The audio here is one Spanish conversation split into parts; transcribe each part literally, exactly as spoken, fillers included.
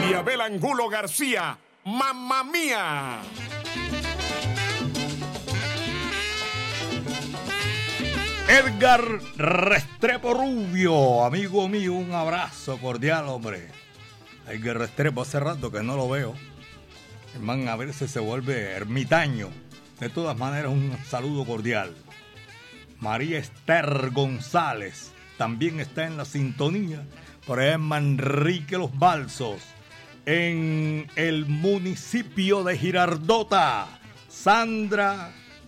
y Abel Angulo García, Mamma Mía. Edgar Restrepo Rubio, amigo mío, un abrazo cordial, hombre. Edgar Restrepo, hace rato que no lo veo. El man a veces se vuelve ermitaño. De todas maneras, un saludo cordial. María Esther González también está en la sintonía. Por allá en Manrique Los Balsos, en el municipio de Girardota. Sandra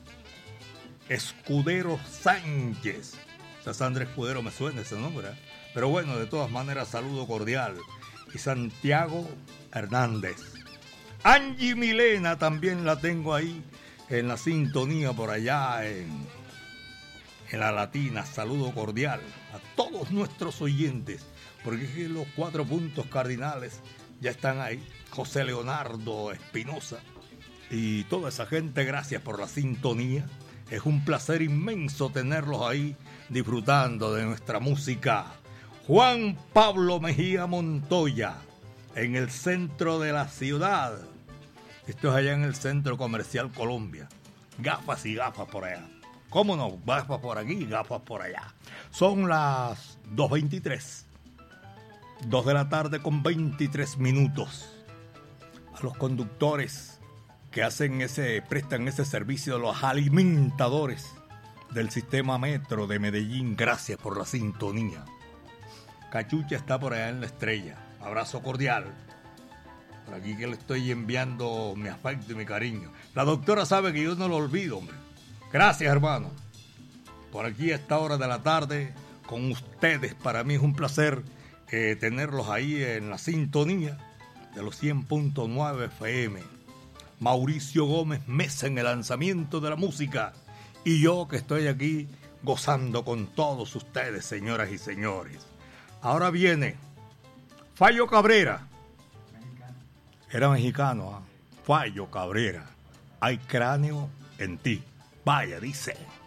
Escudero Sánchez. O sea, Sandra Escudero me suena ese nombre, ¿eh? Pero bueno, de todas maneras, saludo cordial. Y Santiago Hernández. Angie Milena también la tengo ahí en la sintonía por allá en, en la Latina. Saludo cordial a todos nuestros oyentes, porque es que los cuatro puntos cardinales ya están ahí. José Leonardo Espinosa y toda esa gente, gracias por la sintonía. Es un placer inmenso tenerlos ahí disfrutando de nuestra música. Juan Pablo Mejía Montoya, en el centro de la ciudad. Esto es allá en el Centro Comercial Colombia. Gafas y gafas por allá. ¿Cómo no? Gafas por aquí y gafas por allá. Son las dos veintitrés. dos de la tarde con veintitrés minutos. A los conductores que hacen ese, prestan ese servicio, los alimentadores del sistema metro de Medellín, gracias por la sintonía. Cachucha está por allá en la estrella. Abrazo cordial. Por aquí que le estoy enviando mi afecto y mi cariño. La doctora sabe que yo no lo olvido, hombre. Gracias, hermano. Por aquí a esta hora de la tarde con ustedes. Para mí es un placer eh, tenerlos ahí en la sintonía de los cien punto nueve F M. Mauricio Gómez Mesa en el lanzamiento de la música. Y yo que estoy aquí gozando con todos ustedes, señoras y señores. Ahora viene Fallo Cabrera. Mexicano. Era mexicano, ¿eh? Fallo Cabrera. Hay cráneo en ti. Vaya, dice.